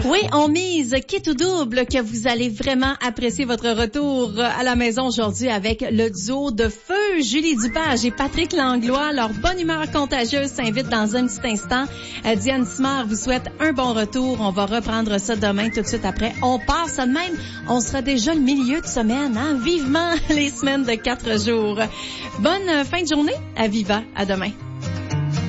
Oui, on mise quitte ou double que vous allez vraiment apprécier votre retour à la maison aujourd'hui avec le duo de feu, Julie Dupage et Patrick Langlois. Leur bonne humeur contagieuse s'invite dans un petit instant. Diane Simard vous souhaite un bon retour. On va reprendre ça demain tout de suite après. On part ça de même. On sera déjà le milieu de semaine, hein? Vivement les semaines de 4 jours. Bonne fin de journée. À Viva. À demain.